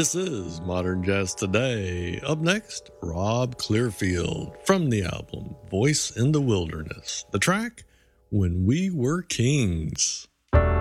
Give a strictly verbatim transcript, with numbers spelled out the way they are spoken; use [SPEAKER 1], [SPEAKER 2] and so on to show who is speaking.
[SPEAKER 1] This is Modern Jazz Today. Up next, Rob Clearfield from the album Voice in the Wilderness. The track, When We Were Kings.